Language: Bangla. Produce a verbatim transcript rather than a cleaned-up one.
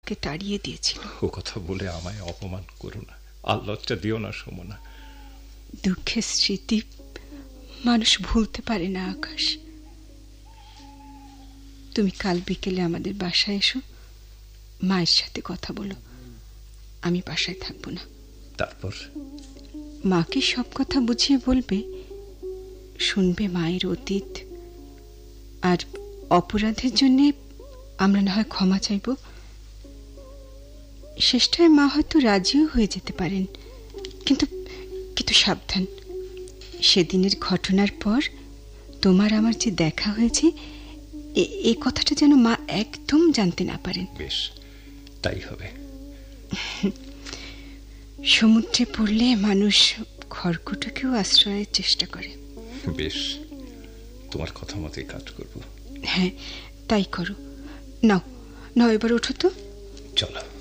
মাকে তাড়িয়ে দিয়েছিল। ও কথা বলে আমায় অপমান করো না, আর লজ্জা দিও না সুমনা। দুঃখের স্মৃতি মানুষ ভুলতে পারে না আকাশ। তুমি কাল বিকেলে আমাদের বাসায় এসো, মায়ের সাথে কথা বলো। আমি বাসায় থাকবো না। তারপর মাকে সব কথা বুঝিয়ে বলবে, শুনবে মায়ের অতীত, আর অপরাধের জন্য আমরা না হয় ক্ষমা চাইব। শেষটায় মা হয়তো রাজিও হয়ে যেতে পারেন, কিন্তু কিন্তু সাবধান, সেদিনের ঘটনার পর তোমার আমার যে দেখা হয়েছে এই কথাটা যেন মা একদম জানতে না পারেন। বেশ, তাই হবে। সমুদ্রে পড়লে মানুষ খড়কুটোকেও আশ্রয়ের চেষ্টা করে। বেশ, তোমার কথা মতোই কাজ করব। হ্যাঁ, তাই করো। নাও নাও, এবার ওঠো তো। চলো।